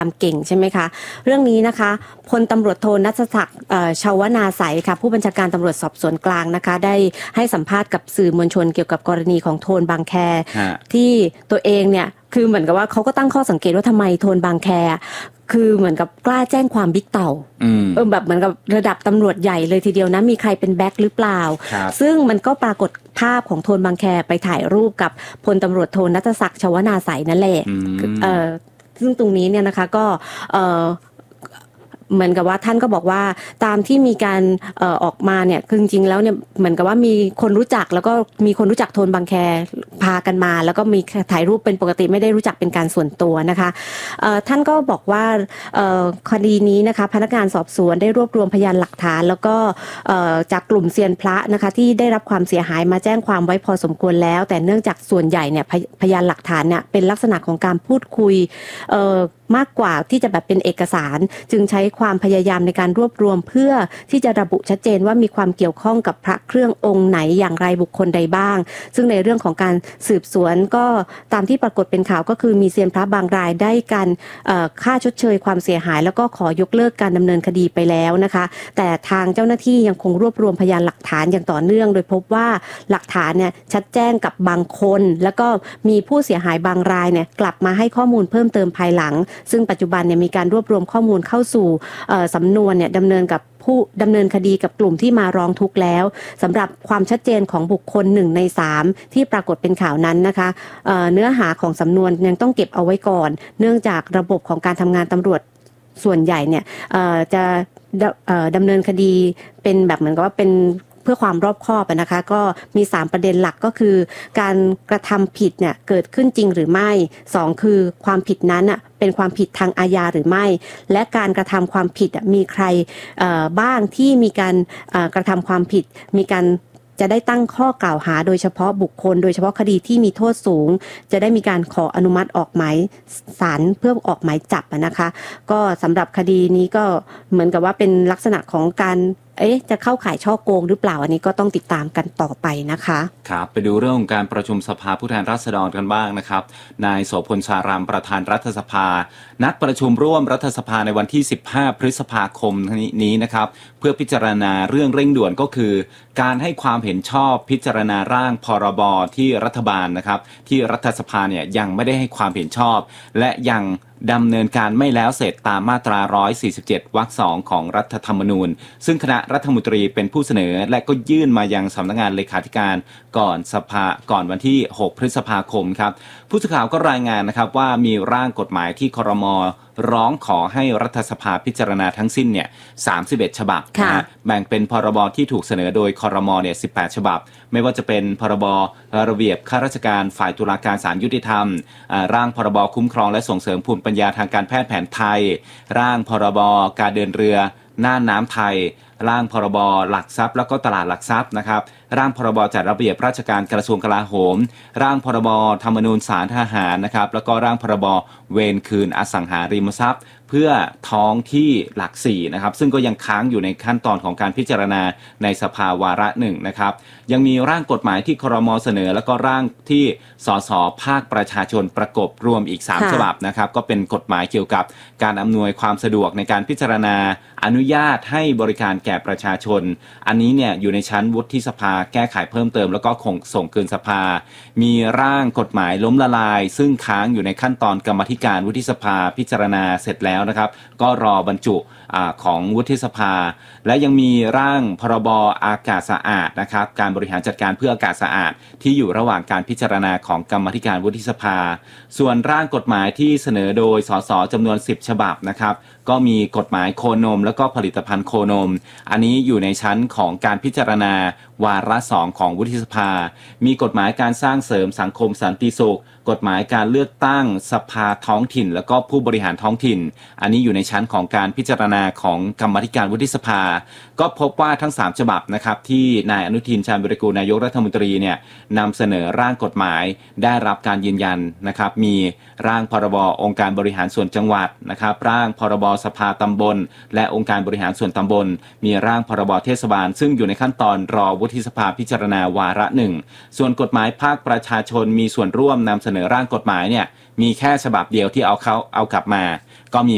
เก่งใช่ไหมคะเรื่องนี้นะคะพลตำรวจโทณัฐศักดิ์ชวนาไสยค่ะผู้บัญชาการตำรวจสอบสวนกลางนะคะได้ให้สัมภาษณ์กับสื่อมวลชนเกี่ยวกับกรณีของโทนบางแคที่ตัวเองเนี่ยคือเหมือนกับว่าเขาก็ตั้งข้อสังเกตว่าทำไมโทนบางแคคือเหมือนกับกล้าแจ้งความบิ๊กเต่าแบบเหมือนกับระดับตำรวจใหญ่เลยทีเดียวนะมีใครเป็นแบ็คหรือเปล่าซึ่งมันก็ปรากฏภาพของโทนบางแคไปถ่ายรูปกับพลตำรวจโทณัฐศักดิ์ชวนาไสยนั่นแหละซึ่งตรงนี้เนี่ยนะคะก็เหมือนกับว่าท่านก็บอกว่าตามที่มีการออกมาเนี่ยคือจริงๆแล้วเนี่ยเหมือนกับว่ามีคนรู้จักแล้วก็มีคนรู้จักโทนบางแคพากันมาแล้วก็มีถ่ายรูปเป็นปกติไม่ได้รู้จักเป็นการส่วนตัวนะคะท่านก็บอกว่าคดีนี้นะคะพนักงานสอบสวนได้รวบรวมพยานหลักฐานแล้วก็จากกลุ่มเซียนพระนะคะที่ได้รับความเสียหายมาแจ้งความไว้พอสมควรแล้วแต่เนื่องจากส่วนใหญ่เนี่ยพยานหลักฐานเนี่ยเป็นลักษณะของการพูดคุยมากกว่าที่จะแบบเป็นเอกสารจึงใช้ความพยายามในการรวบรวมเพื่อที่จะระบุชัดเจนว่ามีความเกี่ยวข้องกับพระเครื่ององค์ไหนอย่างไรบุคคลใดบ้างซึ่งในเรื่องของการสืบสวนก็ตามที่ปรากฏเป็นข่าวก็คือมีเซียนพระบางรายได้การค่าชดเชยความเสียหายแล้วก็ขอยกเลิกการดำเนินคดีไปแล้วนะคะแต่ทางเจ้าหน้าที่ยังคงรวบรวมพยานหลักฐานอย่างต่อเนื่องโดยพบว่าหลักฐานเนี่ยชัดแจ้งกับบางคนแล้วก็มีผู้เสียหายบางรายเนี่ยกลับมาให้ข้อมูลเพิ่มเติมภายหลังซึ่งปัจจุบันเนี่ยมีการรวบรวมข้อมูลเข้าสู่สำนวนเนี่ยดำเนินคดีกับกลุ่มที่มาร้องทุกข์แล้วสำหรับความชัดเจนของบุคคล1 ใน 3ที่ปรากฏเป็นข่าวนั้นนะคะเนื้อหาของสำนวนยังต้องเก็บเอาไว้ก่อนเนื่องจากระบบของการทำงานตำรวจส่วนใหญ่เนี่ยจะดำเนินคดีเป็นแบบเหมือนกับว่าเป็นเพื่อความรอบคอบนะคะก็มี3ประเด็นหลักก็คือการกระทำผิดเนี่ยเกิดขึ้นจริงหรือไม่2คือความผิดนั้นเป็นความผิดทางอาญาหรือไม่และการกระทำความผิดมีใครบ้างที่มีการกระทำความผิดมีการจะได้ตั้งข้อกล่าวหาโดยเฉพาะบุคคลโดยเฉพาะคดีที่มีโทษสูงจะได้มีการขออนุมัติออกหมายศาลเพื่อออกหมายจับนะคะก็สำหรับคดีนี้ก็เหมือนกับว่าเป็นลักษณะของการจะเข้าข่ายช่อโกงหรือเปล่าอันนี้ก็ต้องติดตามกันต่อไปนะคะครับไปดูเรื่องของการประชุมสภาผู้แทนราษฎรกันบ้างนะครับนายโสพลชารามประธานรัฐสภานัดประชุมร่วมรัฐสภาในวันที่15พฤษภาคมนี้นะครับเพื่อพิจารณาเรื่องเร่งด่วนก็คือการให้ความเห็นชอบพิจารณาร่างพรบที่รัฐบาลนะครับที่รัฐสภาเนี่ยยังไม่ได้ให้ความเห็นชอบและยังดำเนินการไม่แล้วเสร็จตามมาตรา147วรรค2ของรัฐธรรมนูญซึ่งคณะรัฐมนตรีเป็นผู้เสนอและก็ยื่นมายังสำนักงานเลขาธิการก่อนวันที่6พฤษภาคมครับผู้สื่อข่าวก็รายงานนะครับว่ามีร่างกฎหมายที่ครม.ร้องขอให้รัฐสภาพิจารณาทั้งสิ้นเนี่ย31ฉบับนะแบ่งเป็นพรบที่ถูกเสนอโดยครม.เนี่ย18ฉบับไม่ว่าจะเป็นพรบระเบียบข้าราชการฝ่ายตุลาการศาลยุติธรรมร่างพรบคุ้มครองและส่งเสริมภูมิปัญญาทางการแพทย์แผนไทยร่างพรบการเดินเรือน่านน้ำไทยร่างพรบหลักทรัพย์แล้วก็ตลาดหลักทรัพย์นะครับร่างพรบจัดระเบียบราชการกระทรวงกลาโหมร่างพรบธรรมนูญศาลทหารนะครับแล้วก็ร่างพรบเวรคืนอสังหาริมทรัพย์เพื่อท้องที่หลัก4นะครับซึ่งก็ยังค้างอยู่ในขั้นตอนของการพิจารณาในสภาวาระ1นะครับยังมีร่างกฎหมายที่ครม.เสนอแล้วก็ร่างที่สสภาคประชาชนประกบรวมอีก3ฉบับนะครับก็เป็นกฎหมายเกี่ยวกับการอำนวยความสะดวกในการพิจารณาอนุญาตให้บริการแก่ประชาชนอันนี้เนี่ยอยู่ในชั้นวุฒิสภาแก้ไขเพิ่มเติมแล้วก็คงส่งคืนสภามีร่างกฎหมายล้มละลายซึ่งค้างอยู่ในขั้นตอนกรรมาธิการวุฒิสภาพิจารณาเสร็จแล้วนะครับก็รอบรรจุของวุฒิสภาและยังมีร่างพรบอากาศสะอาดนะครับการบริหารจัดการเพื่ออากาศสะอาดที่อยู่ระหว่างการพิจารณาของกรรมาธิการวุฒิสภาส่วนร่างกฎหมายที่เสนอโดยสสจำนวน10ฉบับนะครับก็มีกฎหมายโคนมแล้วก็ผลิตภัณฑ์โคนมอันนี้อยู่ในชั้นของการพิจารณาวาระ2ของวุฒิสภามีกฎหมายการสร้างเสริมสังคมสันติสุขกฎหมายการเลือกตั้งสภาท้องถิ่นแล้วก็ผู้บริหารท้องถิ่นอันนี้อยู่ในชั้นของการพิจารณาของกรรมาธิการวุฒิสภาก็พบว่าทั้ง3ฉบับนะครับที่นายอนุทินชาญวิรากูลนายกรัฐมนตรีเนี่ยนำเสนอร่างกฎหมายได้รับการยืนยันนะครับมีร่างพรบองค์การบริหารส่วนจังหวัดนะครับร่างพรบสภาตำบลและองค์การบริหารส่วนตำบลมีร่างพรบเทศบาลซึ่งอยู่ในขั้นตอนรอวุฒิสภาพิจารณาวาระ1ส่วนกฎหมายภาคประชาชนมีส่วนร่วมนำเสนอร่างกฎหมายเนี่ยมีแค่ฉบับเดียวที่เอากลับมาก็มี